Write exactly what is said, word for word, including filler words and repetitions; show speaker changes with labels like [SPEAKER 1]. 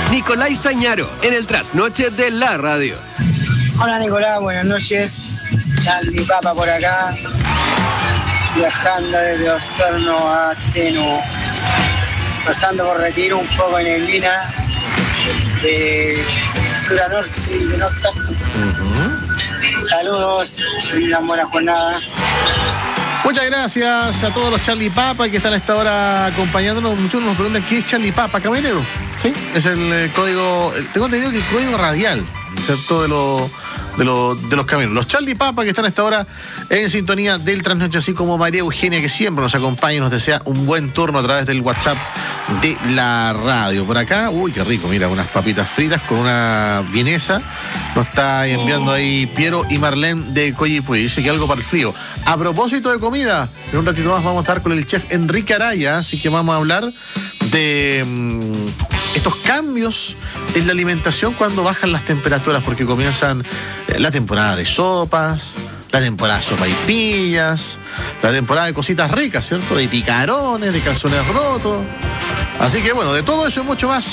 [SPEAKER 1] Nicolás Tañaro, en el trasnoche de la radio.
[SPEAKER 2] Hola Nicolás, buenas noches. Charlie Papa por acá, viajando desde Osorno a Temuco, pasando por Retiro, un poco en neblina, de sur a norte y de norte a sur. Uh-huh. Saludos y una buena jornada.
[SPEAKER 3] Muchas gracias a todos los Charlie Papa que están a esta hora acompañándonos. Muchos nos preguntan qué es Charlie Papa, camionero. Sí, es el, el código, el, tengo entendido que el código radial, ¿cierto? De los de los de los camiones. Los Charlie Papa que están a esta hora en sintonía del trasnoche, así como María Eugenia, que siempre nos acompaña y nos desea un buen turno a través del WhatsApp de la radio. Por acá, uy, qué rico, mira, unas papitas fritas con una vienesa. Nos está enviando ahí Piero y Marlene de Coyipulli. Dice que algo para el frío. A propósito de comida, en un ratito más vamos a estar con el chef Enrique Araya, así que vamos a hablar de mmm, estos cambios en la alimentación cuando bajan las temperaturas, porque comienzan la temporada de sopas, la temporada de sopaipillas, la temporada de cositas ricas, ¿cierto? De picarones, de calzones rotos. Así que bueno, de todo eso y mucho más